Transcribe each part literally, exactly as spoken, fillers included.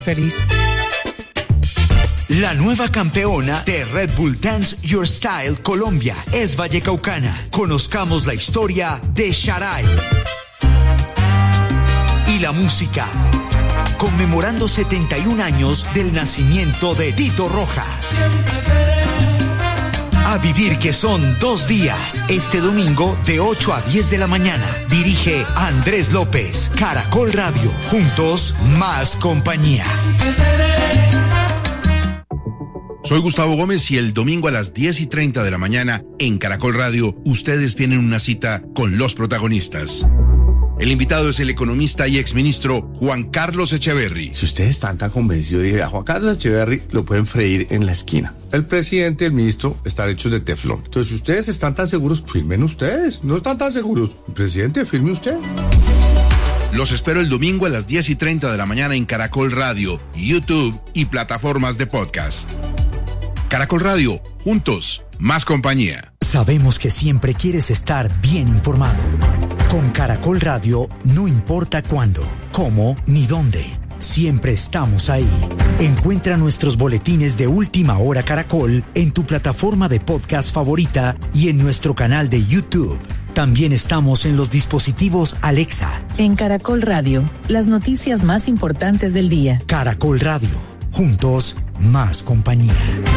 Feliz. La nueva campeona de Red Bull Dance Your Style Colombia es vallecaucana. Conozcamos la historia de Sharai. Y la música, conmemorando setenta y un años del nacimiento de Tito Rojas. A vivir que son dos días, este domingo de ocho a diez de la mañana. Dirige Andrés López, Caracol Radio. Juntos, más compañía. Soy Gustavo Gómez y el domingo a las diez y treinta de la mañana en Caracol Radio, ustedes tienen una cita con los protagonistas. El invitado es el economista y exministro Juan Carlos Echeverry. Si ustedes están tan convencidos, dije, a Juan Carlos Echeverry lo pueden freír en la esquina. El presidente y el ministro están hechos de teflón. Entonces, si ustedes están tan seguros, firmen ustedes. No están tan seguros. El presidente, firme usted. Los espero el domingo a las diez y treinta de la mañana en Caracol Radio, YouTube y plataformas de podcast. Caracol Radio, juntos, más compañía. Sabemos que siempre quieres estar bien informado. Con Caracol Radio, no importa cuándo, cómo ni dónde, siempre estamos ahí. Encuentra nuestros boletines de Última Hora Caracol en tu plataforma de podcast favorita y en nuestro canal de YouTube. También estamos en los dispositivos Alexa. En Caracol Radio, las noticias más importantes del día. Caracol Radio, juntos, más compañía.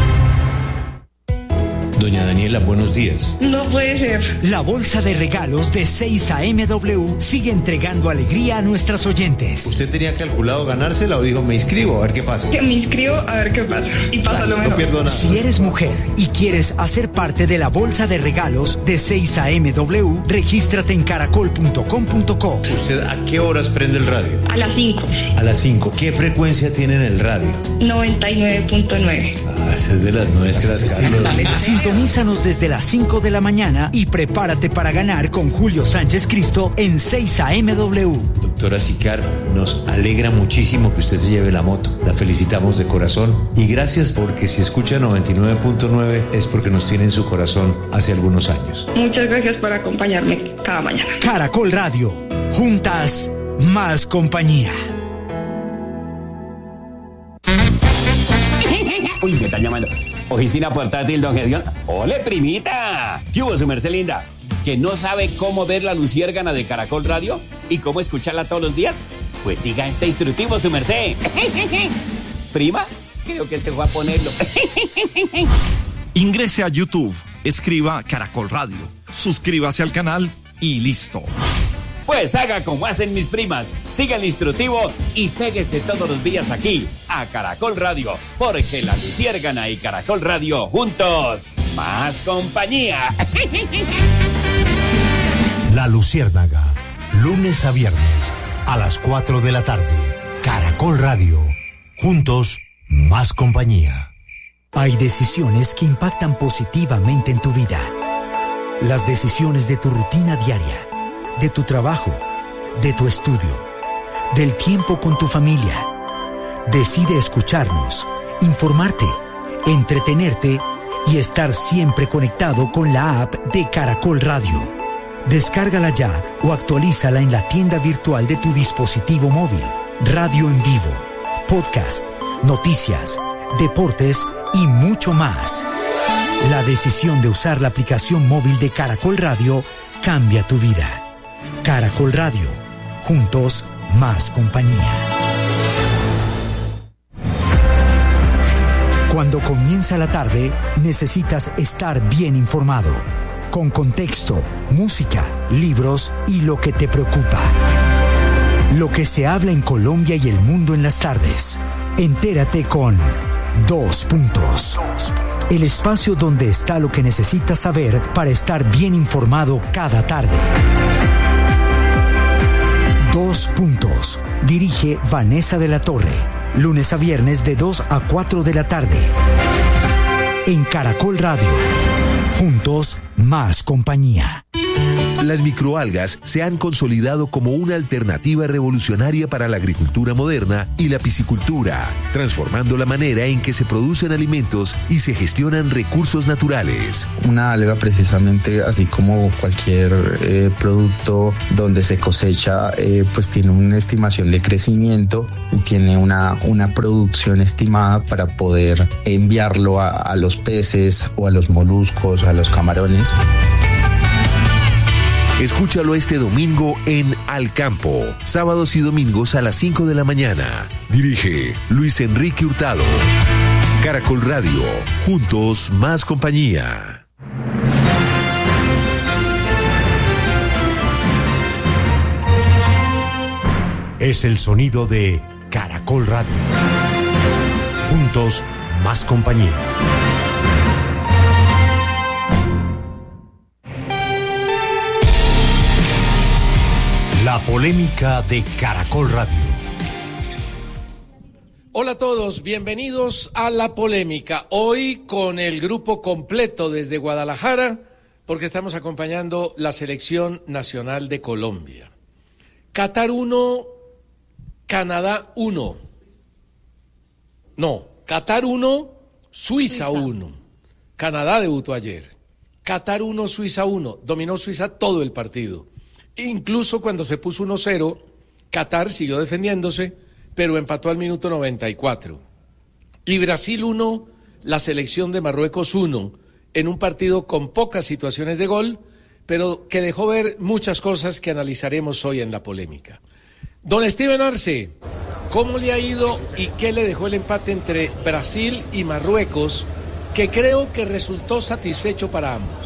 Doña Daniela, buenos días. No puede ser. La bolsa de regalos de seis A M W sigue entregando alegría a nuestras oyentes. ¿Usted tenía calculado ganársela o dijo me inscribo a ver qué pasa? Que me inscribo a ver qué pasa. Y pasa Dale, lo mejor. No pierdo nada. Si eres mujer y quieres hacer parte de la bolsa de regalos de seis A M W, regístrate en caracol punto com punto co. ¿Usted a qué horas prende el radio? A las cinco. A las cinco. ¿Qué frecuencia tiene en el radio? noventa y nueve punto nueve. Ah, esa es de las nuestras, Carlos. Sintonízanos desde las cinco de la mañana y prepárate para ganar con Julio Sánchez Cristo en seis A M W. Doctora Sicar, nos alegra muchísimo que usted se lleve la moto. La felicitamos de corazón y gracias porque si escucha noventa y nueve punto nueve es porque nos tiene en su corazón hace algunos años. Muchas gracias por acompañarme cada mañana. Caracol Radio, juntas, más compañía. Uy, ¿qué están llamando? Oficina portátil, don Gedión. ¡Ole, primita! ¿Qué hubo, su merced linda? ¿Que no sabe cómo ver la luciérgana de Caracol Radio? ¿Y cómo escucharla todos los días? Pues siga este instructivo, su merced. ¿Prima? Creo que se fue a ponerlo. Ingrese a YouTube, escriba Caracol Radio, suscríbase al canal y listo. Pues haga como hacen mis primas, siga el instructivo y péguese todos los días aquí, a Caracol Radio, porque la luciérgana y Caracol Radio juntos, más compañía. La Luciérnaga, lunes a viernes, a las cuatro de la tarde. Caracol Radio, juntos, más compañía. Hay decisiones que impactan positivamente en tu vida. Las decisiones de tu rutina diaria, de tu trabajo, de tu estudio, del tiempo con tu familia. Decide escucharnos, informarte, entretenerte y estar siempre conectado con la app de Caracol Radio. Descárgala ya o actualízala en la tienda virtual de tu dispositivo móvil. Radio en vivo, podcast, noticias, deportes y mucho más. La decisión de usar la aplicación móvil de Caracol Radio cambia tu vida. Caracol Radio, juntos, más compañía. Cuando comienza la tarde, necesitas estar bien informado, con contexto, música, libros y lo que te preocupa. Lo que se habla en Colombia y el mundo en las tardes. Entérate con Dos Puntos. El espacio donde está lo que necesitas saber para estar bien informado cada tarde. Dos Puntos. Dirige Vanessa de la Torre. Lunes a viernes de dos a cuatro de la tarde. En Caracol Radio. Juntos, más compañía. Las microalgas se han consolidado como una alternativa revolucionaria para la agricultura moderna y la piscicultura, transformando la manera en que se producen alimentos y se gestionan recursos naturales. Una alga, precisamente, así como cualquier eh, producto donde se cosecha, eh, pues tiene una estimación de crecimiento y tiene una, una producción estimada para poder enviarlo a, a los peces o a los moluscos, a los camarones. Escúchalo este domingo en Al Campo, sábados y domingos a las cinco de la mañana. Dirige Luis Enrique Hurtado. Caracol Radio, juntos más compañía. Es el sonido de Caracol Radio. Juntos más compañía. La polémica de Caracol Radio. Hola a todos, bienvenidos a La Polémica. Hoy con el grupo completo desde Guadalajara, porque estamos acompañando la selección nacional de Colombia. Qatar uno, Canadá uno. No, Qatar uno, Suiza uno. Canadá debutó ayer. Qatar uno, Suiza uno. Dominó Suiza todo el partido. Incluso cuando se puso uno cero, Qatar siguió defendiéndose, pero empató al minuto noventa y cuatro. Y Brasil uno, la selección de Marruecos uno, en un partido con pocas situaciones de gol, pero que dejó ver muchas cosas que analizaremos hoy en La Polémica. Don Steven Arce, ¿cómo le ha ido y qué le dejó el empate entre Brasil y Marruecos, que creo que resultó satisfecho para ambos?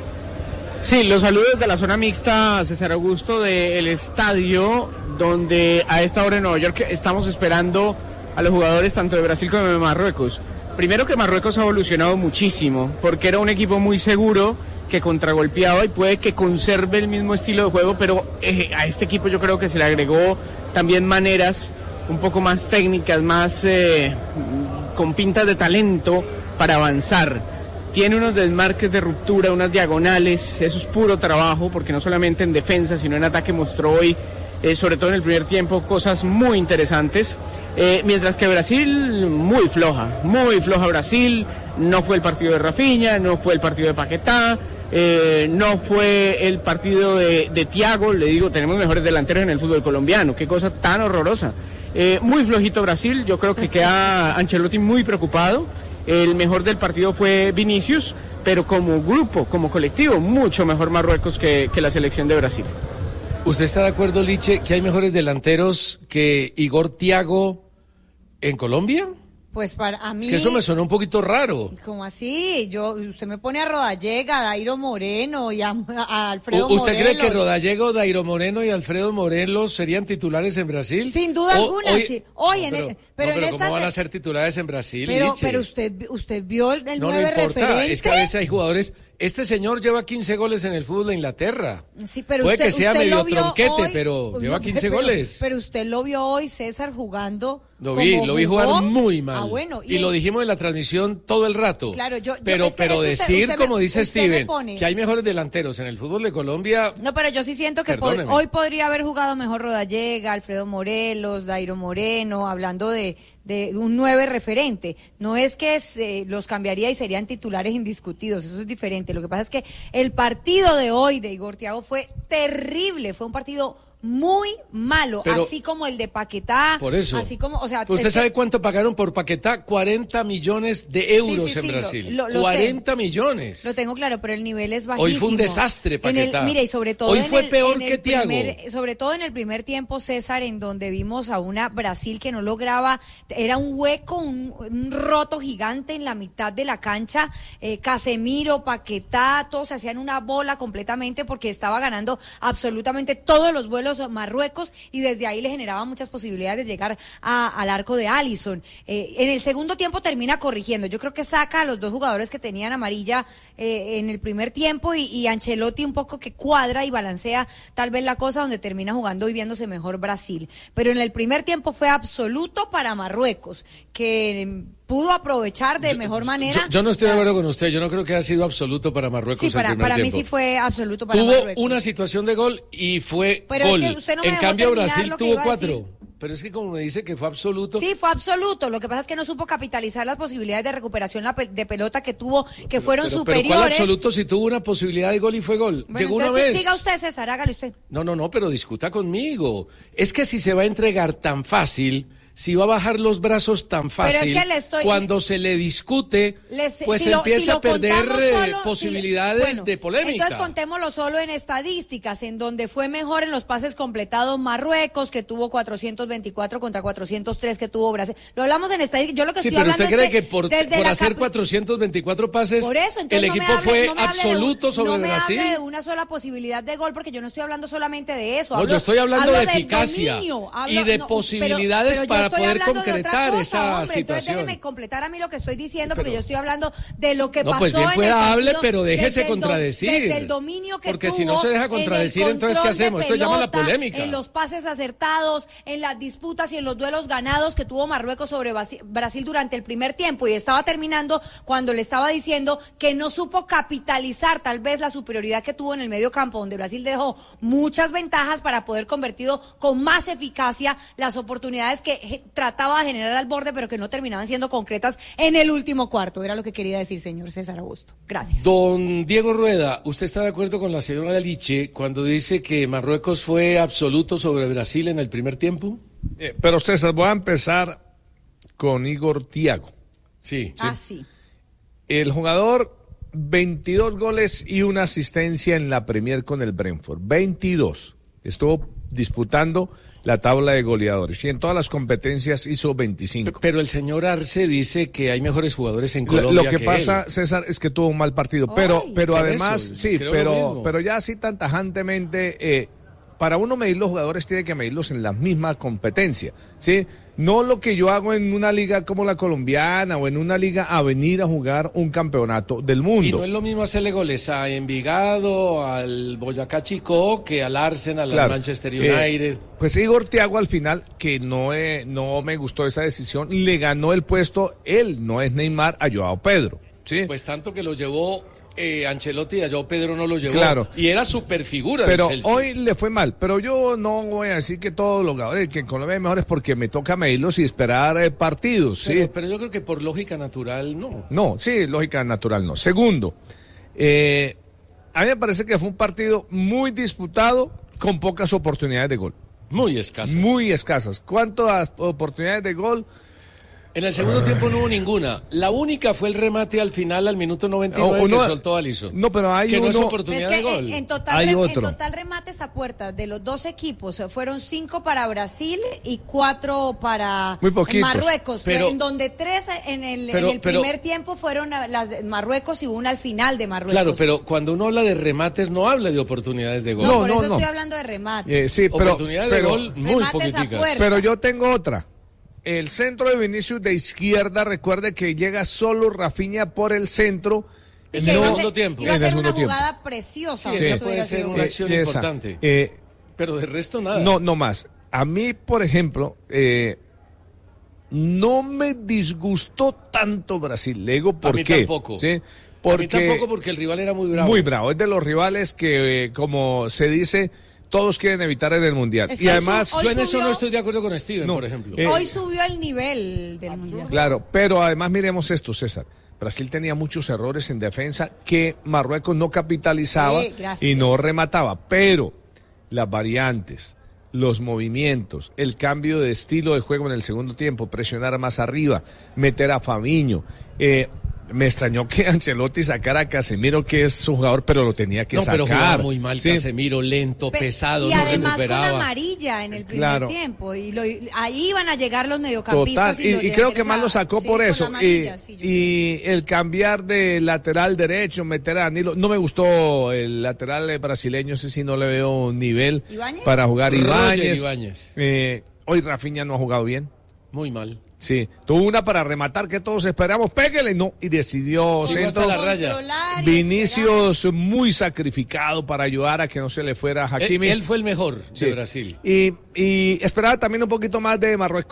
Sí, los saludos de la zona mixta, César Augusto, del estadio, donde a esta hora en Nueva York estamos esperando a los jugadores tanto de Brasil como de Marruecos. Primero que Marruecos ha evolucionado muchísimo, porque era un equipo muy seguro, que contragolpeaba y puede que conserve el mismo estilo de juego, pero eh, a este equipo yo creo que se le agregó también maneras un poco más técnicas, más eh, con pintas de talento para avanzar. Tiene unos desmarques de ruptura, unas diagonales, eso es puro trabajo, porque no solamente en defensa, sino en ataque mostró hoy, eh, sobre todo en el primer tiempo, cosas muy interesantes. Eh, mientras que Brasil, muy floja, muy floja Brasil, no fue el partido de Rafinha, no fue el partido de Paquetá, eh, no fue el partido de, de Thiago, le digo, tenemos mejores delanteros en el fútbol colombiano, qué cosa tan horrorosa. Eh, muy flojito Brasil, yo creo que queda Ancelotti muy preocupado. El mejor del partido fue Vinicius, pero como grupo, como colectivo, mucho mejor Marruecos que, que la selección de Brasil. ¿Usted está de acuerdo, Liche, que hay mejores delanteros que Igor Thiago en Colombia? Pues para a mí... Es que eso me sonó un poquito raro. ¿Cómo así? Yo, usted me pone a Rodallega, a Dairo Moreno y a, a Alfredo ¿Usted Morelos. cree que Rodallega, Dairo Moreno y Alfredo Morelos serían titulares en Brasil? Sin duda o, alguna, hoy, sí. Hoy no, en pero, el, pero, no, pero en ¿cómo esta van se... a ser titulares en Brasil, Pero, Liche? pero usted, usted vio el, el no, nueve no importa, referente. es que a veces hay jugadores... Este señor lleva quince goles en el fútbol de Inglaterra. Sí, pero Puede usted, que sea usted medio lo vio tronquete, hoy, pero lleva quince pero, goles. Pero usted lo vio hoy, César, jugando. Lo vi, lo vi jugar jugó. muy mal. Ah, bueno, y, y lo el... dijimos en la transmisión todo el rato. Claro, yo, yo pero, es que, pero es que decir, usted, usted como me, dice Steven, pone... que hay mejores delanteros en el fútbol de Colombia. No, pero yo sí siento que pod- hoy podría haber jugado mejor Rodallega, Alfredo Morelos, Dairo Moreno, hablando de, de un nueve referente. No es que se, los cambiaría y serían titulares indiscutidos, eso es diferente. Lo que pasa es que el partido de hoy de Igor Thiago fue terrible, fue un partido muy malo, pero, así como el de Paquetá, por eso, así como, o sea, ¿usted es sabe que... cuánto pagaron por Paquetá? cuarenta millones de euros sí, sí, en sí, Brasil. Lo, lo, lo cuarenta sé. millones. Lo tengo claro, pero el nivel es bajísimo. Hoy fue un desastre, Paquetá. En el, mire, y sobre todo Hoy en fue el, peor en que el Thiago. primer, sobre todo en el primer tiempo, César, en donde vimos a una Brasil que no lograba, era un hueco, un, un roto gigante en la mitad de la cancha, eh, Casemiro, Paquetá, todos se hacían una bola completamente porque estaba ganando absolutamente todos los vuelos Marruecos y desde ahí le generaba muchas posibilidades de llegar a, al arco de Alisson. Eh, en el segundo tiempo termina corrigiendo. Yo creo que saca a los dos jugadores que tenían amarilla eh, en el primer tiempo y, y Ancelotti un poco que cuadra y balancea tal vez la cosa donde termina jugando y viéndose mejor Brasil. Pero en el primer tiempo fue absoluto para Marruecos, que pudo aprovechar de mejor manera. Yo, yo no estoy de acuerdo con usted, yo no creo que haya sido absoluto para Marruecos. Sí, para, el primer para mí tiempo. sí fue absoluto para Tuvo Marruecos. una situación de gol y fue Pero gol. es que usted no me en dejó cambio terminar Brasil lo que tuvo iba a cuatro. decir. Pero es que como me dice que fue absoluto. Sí, fue absoluto. Lo que pasa es que no supo capitalizar las posibilidades de recuperación la pe- de pelota que tuvo, que fueron pero, superiores. Pero ¿cuál absoluto si tuvo una posibilidad de gol y fue gol? Bueno, Llegó una entonces, vez. siga usted, César, hágale usted. No, no, no, pero discuta conmigo. Es que si se va a entregar tan fácil, si va a bajar los brazos tan fácil, Pero es que le estoy- cuando se le discute, Les- pues si lo- empieza si lo a perder contamos eh, solo- posibilidades si le- bueno, de polémica. Entonces contémoslo solo en estadísticas, en donde fue mejor en los pases completados Marruecos, que tuvo cuatrocientos veinticuatro contra cuatrocientos tres que tuvo Brasil. Lo hablamos en estadísticas. Yo lo que Sí, estoy pero hablando usted cree es que, que, por, desde por la hacer cap- cuatrocientos veinticuatro pases, Por eso, entonces el no me equipo hable- fue no me hable de un- absoluto sobre no me Brasil. hable de una sola posibilidad de gol, porque yo no estoy hablando solamente de eso. No, hablo- yo estoy hablando hablo de del eficacia dominio, hablo- y de no, pero- posibilidades pero yo para estoy poder hablando de otra concretar cosa, esa hombre. Entonces situación. déjeme completar a mí lo que estoy diciendo, porque Pero- yo estoy hablando de lo que No, pasó pues bien en pueda, el partido, hable, pero déjese desde el do- contradecir. desde el dominio que Porque tuvo si no se deja en el contradecir, entonces, ¿qué control de hacemos? Esto llama a la pelota, polémica. En los pases acertados, en las disputas y en los duelos ganados que tuvo Marruecos sobre Basi- Brasil durante el primer tiempo, y estaba terminando cuando le estaba diciendo que no supo capitalizar tal vez la superioridad que tuvo en el medio campo, donde Brasil dejó muchas ventajas para poder convertido con más eficacia las oportunidades que je- trataba de generar al borde, pero que no terminaban siendo concretas en el último cuarto. Era lo que quería decir, señor César Augusto. Gracias. Don Diego Rueda, ¿usted está de acuerdo con la señora Liche cuando dice que Marruecos fue absoluto sobre Brasil en el primer tiempo? Eh, pero César, voy a empezar con Igor Thiago. Sí. Ah, sí. El jugador, veintidós goles y una asistencia en la Premier con el Brentford. veintidós. Estuvo disputando la tabla de goleadores y en todas las competencias hizo veinticinco. Pero el señor Arce dice que hay mejores jugadores en Lo, Colombia lo que, que pasa, él. César, es que tuvo un mal partido, pero, pero por además, eso, sí, creo lo pero, mismo. pero ya así tan tajantemente, eh, para uno medir los jugadores tiene que medirlos en la misma competencia, ¿sí? No lo que yo hago en una liga como la colombiana o en una liga a venir a jugar un campeonato del mundo. Y no es lo mismo hacerle goles a Envigado, al Boyacá Chico, que al Arsenal, al Claro. Manchester Eh, United. pues Igor Thiago al final, que no, eh, no me gustó esa decisión, le ganó el puesto, él no es Neymar, a Joao Pedro, ¿sí? Pues tanto que lo llevó eh, Ancelotti y a Joao Pedro no lo llevó. Claro. Y era superfigura Pero del Chelsea. hoy le fue mal, pero yo no voy a decir que todos los jugadores que en Colombia hay mejores porque me toca medirlos y esperar eh, partidos, ¿sí? Pero, pero yo creo que por lógica natural no. No, sí, lógica natural no. Segundo, eh, a mí me parece que fue un partido muy disputado con pocas oportunidades de gol. Muy escasas. Muy escasas. ¿Cuántas oportunidades de gol? En el segundo tiempo no hubo ninguna. La única fue el remate al final, al minuto noventa y nueve, No, uno- que soltó Alisson. No, pero hay que no es uno- oportunidad Es que de gol. en, en total, Hay re- en otro. total remates a puertas de los dos equipos eh, fueron cinco para Brasil y cuatro para Muy poquitos. Marruecos, Pero- en donde tres en el, pero- en el pero- primer tiempo fueron a- las de Marruecos y una al final de Marruecos. Claro, pero cuando uno habla de remates no habla de oportunidades de gol. No, por eso estoy hablando de remate. Eh, sí, pero, Oportunidades de pero- gol muy Remates a poquiticas. puerta. pero yo tengo otra. El centro de Vinicius de izquierda, recuerde que llega solo Rafinha por el centro. Y En que el iba a segundo ser- tiempo. Iba a En el ser una segundo tiempo. jugada preciosa. Sí, si esa eso puede hubiera ser sido una gol. acción Esa. importante. Eh, Pero de resto nada. no, no más. A mí, por ejemplo, eh, no me disgustó tanto Brasil. Le digo por a mí qué. tampoco. ¿Sí? A mí Porque tampoco porque el rival era muy bravo. muy bravo. Es de los rivales que, eh, como se dice, todos quieren evitar en el Mundial. Es que y hoy además, su- hoy Yo en eso subió- no estoy de acuerdo con Steven, No, por ejemplo. eh, Hoy subió el nivel del mundial. claro, pero además miremos esto, César. Brasil tenía muchos errores en defensa que Marruecos no capitalizaba Sí, gracias. y no remataba, pero las variantes, los movimientos, el cambio de estilo de juego en el segundo tiempo, presionar más arriba, meter a Fabinho, eh, me extrañó que Ancelotti sacara a Casemiro, que es su jugador, pero lo tenía que no, sacar. pero jugaba muy mal Sí. Casemiro, lento, Pe- pesado, y no además recuperaba. con amarilla en el primer Claro. tiempo y lo- ahí iban a llegar los mediocampistas. Total, y, los y de- creo o que más sea, lo sacó sí, por con eso. la amarilla, y, sí, yo y el cambiar de lateral derecho, meter a Danilo, no me gustó el lateral brasileño, ese sí no le veo nivel ¿Ibáñez? para jugar. Roger Ibáñez. Ibáñez. Eh, hoy Rafinha no ha jugado bien. Muy mal. Sí, tuvo una para rematar que todos esperamos, pégale, no, y decidió Sí, centro. hasta la raya. Controlar y Vinicius muy sacrificado para ayudar a que no se le fuera a Él, Hakimi. él fue el mejor Sí. de Brasil. Y, y esperaba también un poquito más de Marruecos.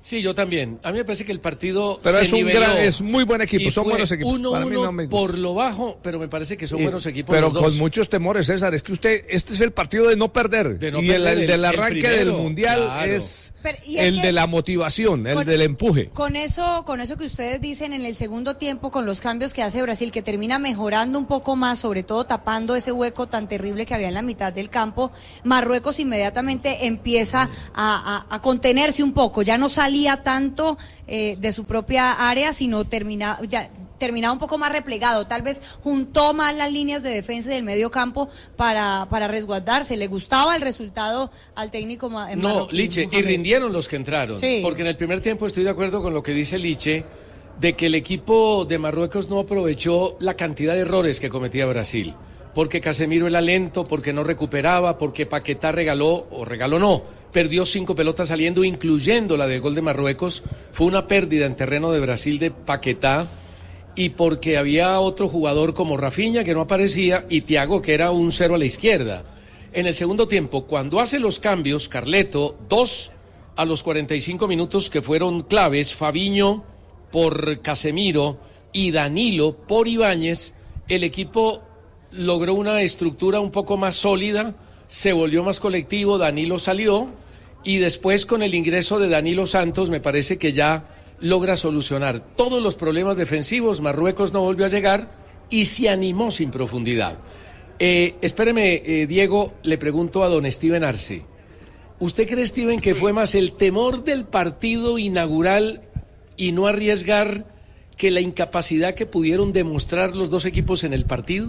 Sí, yo también. A mí me parece que el partido pero se es un niveló gran, es muy buen equipo, son fue buenos equipos. uno, Para mí uno no me gusta. por lo bajo, pero me parece que son Y- buenos equipos Pero los dos. con muchos temores, César. Es que usted, este es el partido de no perder. De no y el, perder, el del el- el arranque primero, del mundial claro. es, Pero, y es el que de la motivación, el con- del empuje. Con eso, con eso que ustedes dicen en el segundo tiempo, con los cambios que hace Brasil, que termina mejorando un poco más, sobre todo tapando ese hueco tan terrible que había en la mitad del campo, Marruecos inmediatamente empieza a, a- a contenerse un poco, ya no salía tanto eh, de su propia área, sino termina, ya, terminaba un poco más replegado, tal vez juntó más las líneas de defensa del medio campo para, para resguardarse. ¿Le gustaba el resultado al técnico ma- No, marroquí, Liche, y Mohamed? rindieron los que entraron. Sí. Porque en el primer tiempo estoy de acuerdo con lo que dice Liche, de que el equipo de Marruecos no aprovechó la cantidad de errores que cometía Brasil. Porque Casemiro era lento, porque no recuperaba, porque Paquetá regaló, o regaló no, perdió cinco pelotas saliendo, incluyendo la del gol de Marruecos. Fue una pérdida en terreno de Brasil de Paquetá. Y porque había otro jugador como Rafinha que no aparecía y Thiago que era un cero a la izquierda. En el segundo tiempo, cuando hace los cambios, Carleto, dos a los cuarenta y cinco minutos que fueron claves, Fabinho por Casemiro y Danilo por Ibáñez, el equipo logró una estructura un poco más sólida, se volvió más colectivo, Danilo salió y después con el ingreso de Danilo Santos me parece que ya logra solucionar todos los problemas defensivos. Marruecos no volvió a llegar y se animó sin profundidad. Eh, espéreme, eh, Diego, le pregunto a don Steven Arce. ¿Usted cree, Steven, que fue más el temor del partido inaugural y no arriesgar que la incapacidad que pudieron demostrar los dos equipos en el partido?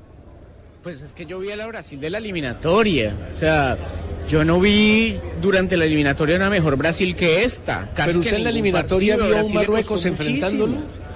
Pues es que yo vi a la Brasil de la eliminatoria. O sea, yo no vi durante la eliminatoria una mejor Brasil que esta. Casi Pero que usted en la ningún eliminatoria partido. vio a un Brasil le Marruecos costó enfrentándolo. muchísimo.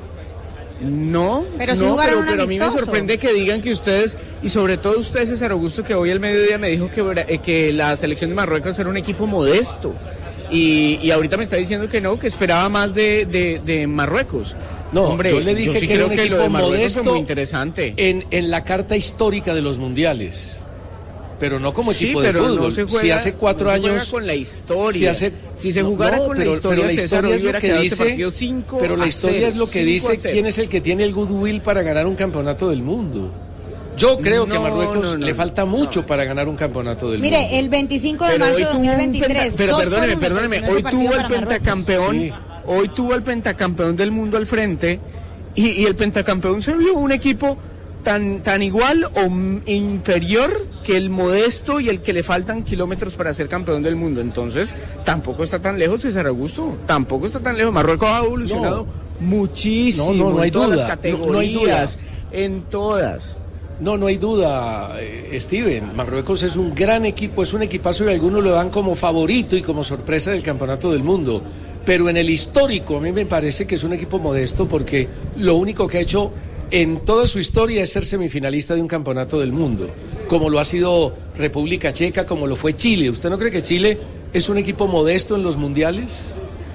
No, Pero sí no, jugaron pero, un pero a mí me amistoso. sorprende que digan que ustedes, y sobre todo usted, César Augusto, que hoy al mediodía me dijo que, Bra- eh, que la selección de Marruecos era un equipo modesto. Y, y ahorita me está diciendo que no, que esperaba más de, de, de Marruecos. No, Hombre, yo le dije sí que era creo un que equipo lo de Marruecos modesto fue muy interesante. En, en la carta histórica de los mundiales. Pero no como Sí, equipo de pero no fútbol. se juega- si hace cuatro no se juega años. con la historia. Si, hace, Si se jugara con la pero- historia, pero la César, historia hoy es lo hubiera que quedado este dice. partido cinco Pero la a historia cero, es lo que cinco a dice cero. quién es el que tiene el goodwill para ganar un campeonato del mundo. Yo creo que No, Marruecos no, no, le no. falta mucho para ganar un campeonato del mundo. Mire, el veinticinco de Pero marzo hoy de tuvo un dos mil veintitrés. penta- pero dos perdóneme, por uno perdóneme, terminó hoy ese partido tuvo el para Marruecos. pentacampeón, Sí. hoy tuvo el pentacampeón del mundo al frente y, y el pentacampeón se vio un equipo tan, tan igual o m- inferior que el modesto y el que le faltan kilómetros para ser campeón del mundo. Entonces, tampoco está tan lejos César Augusto, tampoco está tan lejos. Marruecos ha evolucionado muchísimo No, no, no hay en todas duda, las no- categorías, no hay duda. en todas. No, no hay duda, eh, Steven. Marruecos es un gran equipo, es un equipazo y algunos lo dan como favorito y como sorpresa del campeonato del mundo. Pero en el histórico a mí me parece que es un equipo modesto porque lo único que ha hecho en toda su historia es ser semifinalista de un campeonato del mundo, como lo ha sido República Checa, como lo fue Chile. ¿Usted no cree que Chile es un equipo modesto en los mundiales?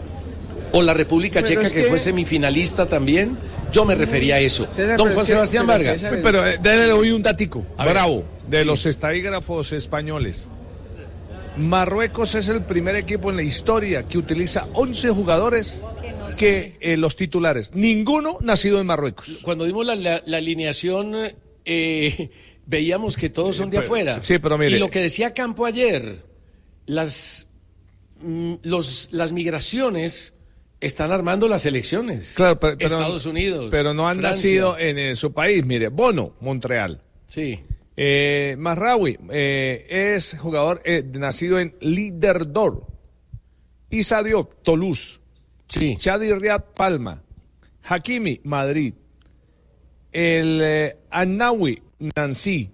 ¿O la República Pero Checa es que que- fue semifinalista también? Yo me refería a eso. César, Don pero Juan es que- Sebastián pero Vargas. César- Pero eh, déle hoy un datico, A ver. bravo, de los estadígrafos españoles. Marruecos es el primer equipo en la historia que utiliza once jugadores que eh, los titulares. Ninguno nacido en Marruecos. Cuando dimos la, la- la alineación, eh, veíamos que todos son de pero- afuera. sí, pero mire. Y lo que decía Campo ayer, las, mm, los, las migraciones están armando las elecciones. Claro, pero, pero- Estados Unidos. Pero no han Francia. nacido en eh, su país. Mire, Bono, Montreal. Sí. Eh, Mazraoui eh, es jugador eh, nacido en Liderdor. Issa Diop, Toulouse. Sí. Chadi Riad, Palma. Hakimi, Madrid. El eh, Annaoui, Nancy.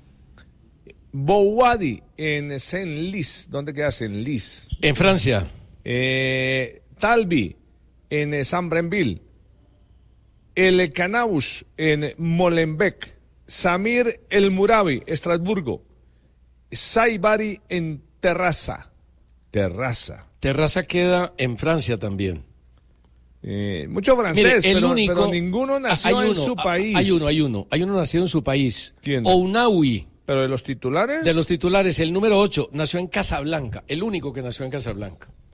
Bouwadi en Saint-Lys. ¿Dónde queda Saint-Lys? En Francia. Eh, Talbi en eh, Saint-Brenville. El Canaus en Molenbeek. Samir El Murabi, Estrasburgo. Saibari en Terraza. Terraza. Terraza queda en Francia también. Eh, mucho francés, Mire, el pero, único, pero ninguno nació hay en uno, su país. Hay uno, hay uno. Hay uno nacido en su país. ¿Quién? Ounaoui. ¿Pero de los titulares? De los titulares, el número ocho, nació en Casablanca. El único que nació en Casablanca.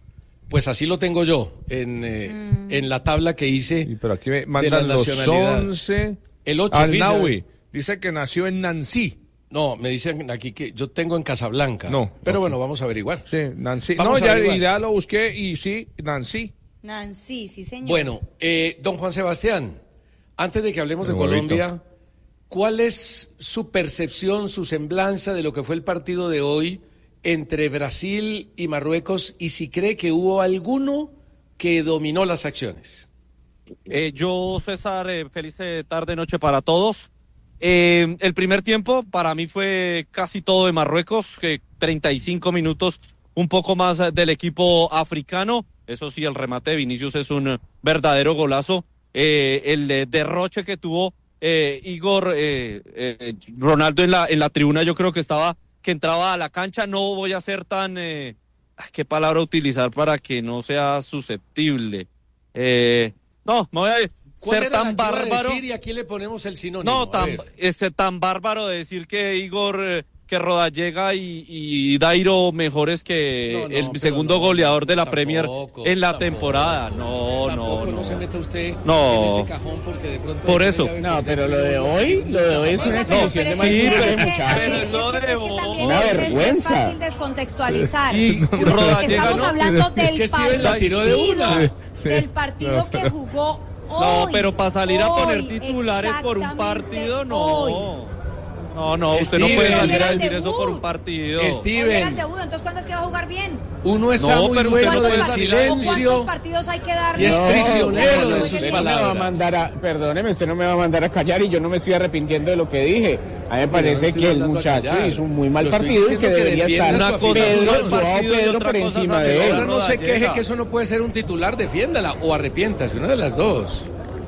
Pues así lo tengo yo en, eh, mm. en la tabla que hice. Sí, pero aquí me mandan los once. El ocho. Al-Nawi dice que nació en Nancy. No, me dicen aquí que yo tengo en Casablanca. No. Pero okay. bueno, vamos a averiguar. Sí, Nancy. Vamos no, ya, averiguar. ya lo busqué y sí, Nancy. Nancy, sí, señor. Bueno, eh, don Juan Sebastián, antes de que hablemos de Muy Colombia, bonito. ¿cuál es su percepción, su semblanza de lo que fue el partido de hoy entre Brasil y Marruecos, y si cree que hubo alguno que dominó las acciones? Eh, yo, César, eh, feliz tarde, noche para todos. Eh, el primer tiempo para mí fue casi todo de Marruecos, que treinta y cinco minutos, un poco más del equipo africano. Eso sí, el remate de Vinicius es un verdadero golazo. Eh, el eh, derroche que tuvo eh, Igor eh, eh, Ronaldo en la, en la tribuna, yo creo que estaba... que entraba a la cancha. No voy a ser tan... Eh, ¿qué palabra utilizar para que no sea susceptible? Eh, no, me voy a ser tan bárbaro. Y aquí le ponemos el sinónimo. No, tan, este, tan bárbaro de decir que Igor, eh, que Rodallega y, y Dairo mejores que no, no, el segundo no, goleador de la tampoco, Premier en la tampoco, temporada. No, no, no. No se meta usted no. en ese cajón porque de pronto... Por eso. No, pero lo de hoy, lo de hoy es una exhibición no, de mal sí, de muchachos. Una vergüenza. Es fácil descontextualizar. Y Rodallega Estamos no. hablando del es que Steven la tiró de una. Sí. Del partido no. que jugó hoy. No, pero para salir hoy, a poner titulares por un partido, no. Hoy. No, no, usted Steven, no puede salir a decir eso por un partido. Steven. Entonces, ¿cuándo es que va a jugar bien? Uno está no, muy bueno del silencio. ¿Cuántos partidos hay que darle? Y es prisionero no, no, de no, sus usted palabras. No me va a mandar a, perdóneme, usted no me va a mandar a callar y yo no me estoy arrepintiendo de lo que dije. A mí me parece que el muchacho hizo un muy mal partido y que debería estar una cosa Pedro, partido Pedro por encima de él. Ahora no se queje que eso no puede ser un titular, defiéndala o arrepiéntase, una de las dos.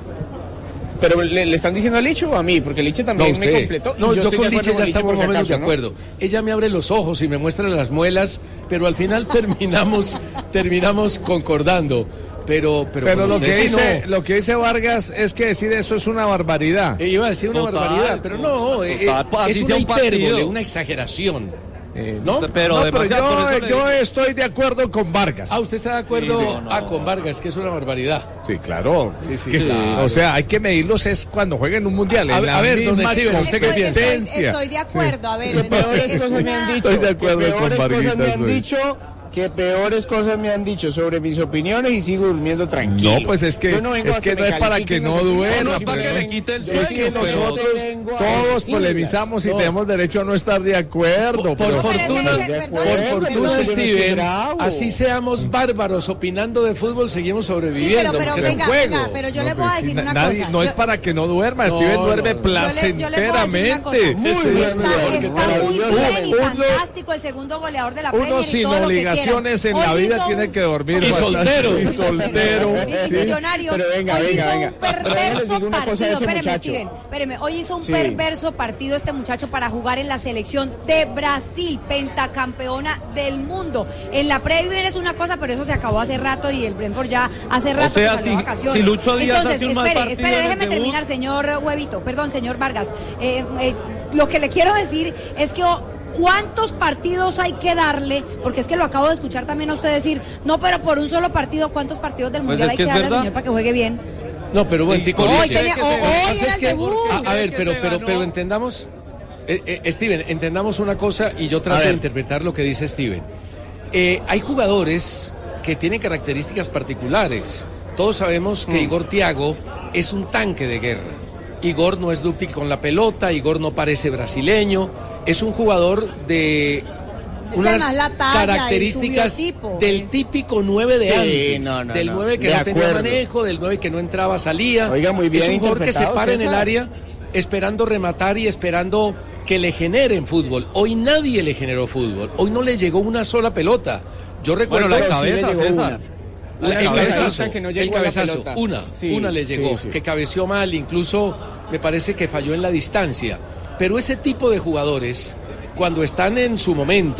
Pero le, le están diciendo a Licho o a mí, porque Licho también no, me completó. No, yo, yo con Licho ya estamos más o menos de ¿no? acuerdo. Ella me abre los ojos y me muestra las muelas, pero al final terminamos, terminamos concordando. Pero, pero, pero lo, que sí dice, no. lo que dice Vargas es que decir eso es una barbaridad. Eh, iba a decir una total, barbaridad, pero no, eh, es una hipérbole, una exageración. Eh, ¿No? Pero, no, pero yo, yo estoy de acuerdo con Vargas. Ah, ¿usted está de acuerdo? Sí, sí, no, ah, con Vargas, que es una barbaridad. Sí, claro. Sí, sí, que, claro. O sea, hay que medirlos es cuando jueguen un mundial. A, en a ver, don Steven, ¿usted qué piensa? Estoy, estoy de acuerdo, sí. A ver. ¿Qué peores cosas me han dicho? Estoy de acuerdo ¿Qué con peores Vargas. cosas me han dicho? Que peores cosas me han dicho sobre mis opiniones y sigo durmiendo tranquilo. No, pues es que no, es que no es para que no duerma. No es para que le quite el sueño. Es que nosotros todos polemizamos y tenemos derecho a no estar de acuerdo. Por, por pero fortuna, perdón, por perdón, fortuna, perdón, Steven, así seamos bárbaros opinando de fútbol, seguimos sobreviviendo. Sí, pero, pero venga, venga, pero yo no, le voy a decir na, una nadie, cosa. No yo, es para que no duerma, no, Steven duerme no, placenteramente. Muy bien, está muy bien y fantástico el segundo goleador de la Premier. Uno sin obligaciones en la vida tiene que dormir. Y soltero. Y soltero. Y millonario. Pero venga, hoy venga, hizo venga. un perverso partido. Espéreme, muchacho. Steven. Espéreme. Hoy hizo un sí. perverso partido este muchacho para jugar en la selección de Brasil, pentacampeona del mundo. En la Premier es una cosa, pero eso se acabó hace rato y el Brentford ya hace rato o sea, que salió si, vacaciones. Si Lucho Díaz Entonces, hace un espere, mal partido espere, déjeme en terminar, señor Huevito. Perdón, señor Vargas. Eh, eh, lo que le quiero decir es que ¿cuántos partidos hay que darle? Porque es que lo acabo de escuchar también a usted decir, no, pero por un solo partido, ¿cuántos partidos del Mundial pues hay que, que que darle al señor para que juegue bien? No, pero buen tico Hoy dice. tenía, hoy era el debut. A, a ver, pero, pero, pero entendamos, eh, eh, Steven, entendamos una cosa y yo trato de interpretar lo que dice Steven. Eh, hay jugadores que tienen características particulares. Todos sabemos que mm. Igor Thiago es un tanque de guerra. Igor no es dúctil con la pelota, Igor no parece brasileño, es un jugador de unas la talla, características del típico nueve de sí, antes, no, no, del no. nueve que de no acuerdo. tenía manejo, del nueve que no entraba, salía. Oiga, muy bien es un jugador que se para en el César. área esperando rematar y esperando que le generen fútbol. Hoy nadie le generó fútbol, hoy no le llegó una sola pelota. Yo recuerdo bueno, la cabeza, sí César. La, el cabezazo, que no el cabezazo, una, sí, una le llegó, sí, sí. que cabeció mal, incluso me parece que falló en la distancia. Pero ese tipo de jugadores, cuando están en su momento,